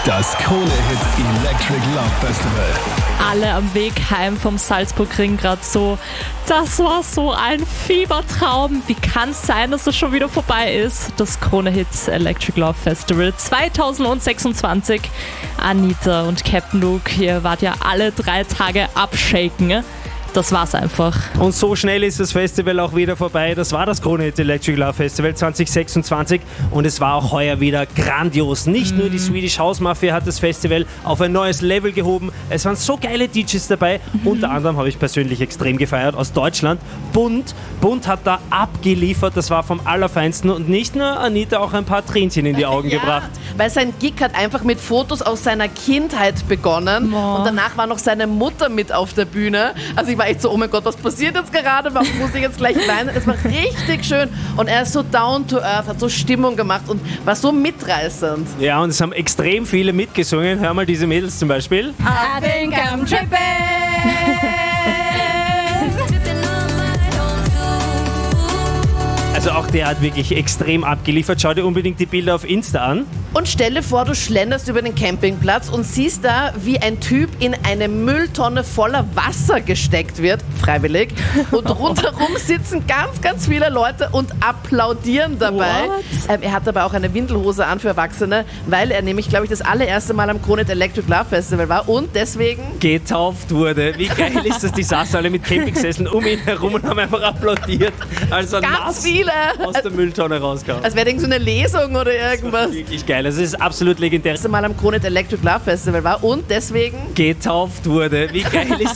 Das Krone-Hit Electric Love Festival. Alle am Weg heim vom Salzburg-Ring gerade so. Das war so ein Fiebertraum. Wie kann es sein, dass das schon wieder vorbei ist? Das Krone-Hit Electric Love Festival 2026. Anita und Captain Luke, ihr wart ja alle 3 Tage abshaken. Das war's einfach. Und so schnell ist das Festival auch wieder vorbei. Das war das Krone-Hit Electric Love Festival 2026 und es war auch heuer wieder grandios. Nicht nur die Swedish House Mafia hat das Festival auf ein neues Level gehoben. Es waren so geile DJs dabei. Unter anderem habe ich persönlich extrem gefeiert aus Deutschland. Bund hat da abgeliefert. Das war vom Allerfeinsten und nicht nur Anita, auch ein paar Tränchen in die Augen gebracht. Weil sein Gig hat einfach mit Fotos aus seiner Kindheit begonnen und danach war noch seine Mutter mit auf der Bühne. Also ich war echt so, oh mein Gott, was passiert jetzt gerade? Warum muss ich jetzt gleich weinen? Es war richtig schön und er ist so down to earth, hat so Stimmung gemacht und war so mitreißend. Ja, und es haben extrem viele mitgesungen. Hör mal diese Mädels zum Beispiel. I think I'm tripping. Also auch der hat wirklich extrem abgeliefert. Schau dir unbedingt die Bilder auf Insta an. Und stell dir vor, du schlenderst über den Campingplatz und siehst da, wie ein Typ in eine Mülltonne voller Wasser gesteckt wird, freiwillig. Und rundherum sitzen ganz viele Leute und applaudieren dabei. Er hat aber auch eine Windelhose an für Erwachsene, weil er nämlich, glaube ich, das allererste Mal am Krone-Hit Electric Love Festival war und deswegen getauft wurde. Wie geil ist das? Die saßen alle mit Campingsesseln um ihn herum und haben einfach applaudiert. Also ganz viele aus der Mülltonne rauskam. Als wäre irgend so eine Lesung oder irgendwas. Wirklich geil. Das ist absolut legendär. Das erste Mal am Krone-Hit Electric Love Festival war und deswegen getauft wurde. Wie geil ist